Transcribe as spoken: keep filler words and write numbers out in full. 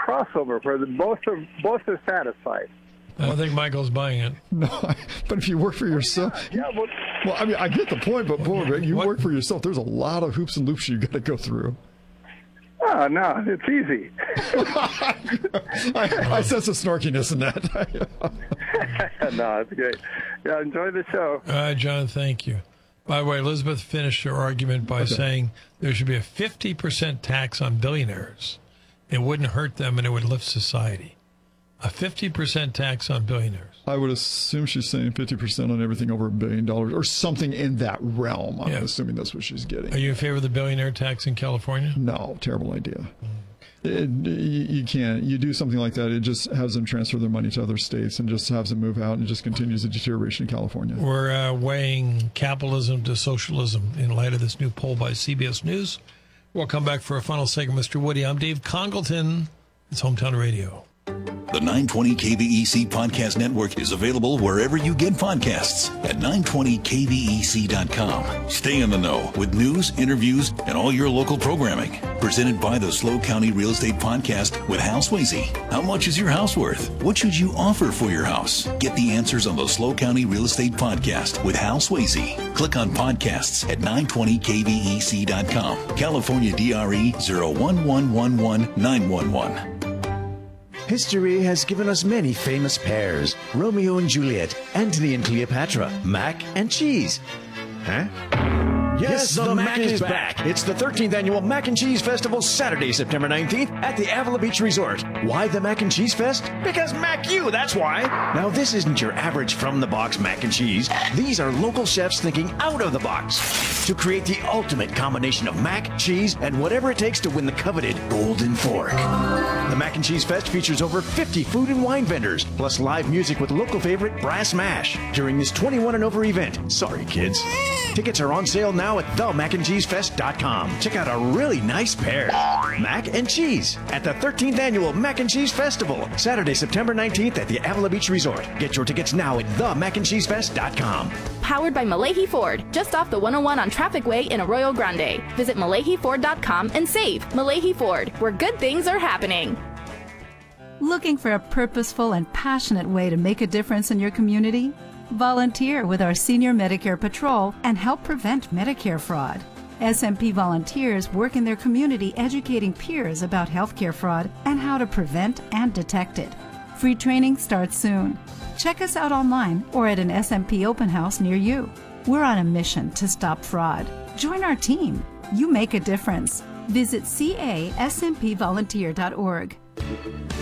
crossover where the, both are both are satisfied. I think Michael's buying it. No, but if you work for yourself, Yeah, well, well, I mean, I get the point, but boy, you What? work for yourself. There's a lot of hoops and loops you got to go through. oh, no, it's easy. I, I sense a snarkiness in that. No, it's great. Yeah, enjoy the show. All right, John, thank you. By the way, Elizabeth finished her argument by Okay. saying there should be a fifty percent tax on billionaires. It wouldn't hurt them and it would lift society. A fifty percent tax on billionaires. I would assume she's saying fifty percent on everything over a billion dollars or something in that realm. I'm Yeah. assuming that's what she's getting. Are you in favor of the billionaire tax in California? No, terrible idea. It, you, you can't. You do something like that, it just has them transfer their money to other states and just has them move out and it just continues the deterioration in California. We're uh, weighing capitalism to socialism in light of this new poll by C B S News. We'll come back for a final segment, Mister Woody. I'm Dave Congleton. It's Hometown Radio. The nine twenty K V E C Podcast Network is available wherever you get podcasts at nine twenty K V E C dot com. Stay in the know with news, interviews, and all your local programming. Presented by the Slow County Real Estate Podcast with Hal Swayze. How much is your house worth? What should you offer for your house? Get the answers on the Slow County Real Estate Podcast with Hal Swayze. Click on podcasts at nine twenty K V E C dot com. California D R E zero one one one one nine one one. History has given us many famous pairs. Romeo and Juliet, Antony and Cleopatra, mac and cheese. Huh? Yes, the, Mac, is back. It's the thirteenth Annual Mac and Cheese Festival, Saturday, September nineteenth at the Avila Beach Resort. Why the Mac and Cheese Fest? Because Mac you, that's why. Now, this isn't your average from-the-box mac and cheese. These are local chefs thinking out of the box to create the ultimate combination of mac, cheese, and whatever it takes to win the coveted Golden Fork. The Mac and Cheese Fest features over fifty food and wine vendors, plus live music with local favorite Brass Mash during this twenty-one and over event. Sorry, kids. Tickets are on sale now at the mac and cheese fest dot com. Check out a really nice pair. Mac and cheese at the thirteenth Annual Mac and Cheese Festival, Saturday, September nineteenth at the Avila Beach Resort. Get your tickets now at the mac and cheese fest dot com. Powered by Malahi Ford, just off the one oh one on Traffic Way in Arroyo Grande. Visit malahi ford dot com and save. Malahi Ford, where good things are happening. Looking for a purposeful and passionate way to make a difference in your community? Volunteer with our Senior Medicare Patrol and help prevent Medicare fraud. S M P volunteers work in their community educating peers about healthcare fraud and how to prevent and detect it. Free training starts soon. Check us out online or at an S M P open house near you. We're on a mission to stop fraud. Join our team. You make a difference. Visit C A S M P volunteer dot org.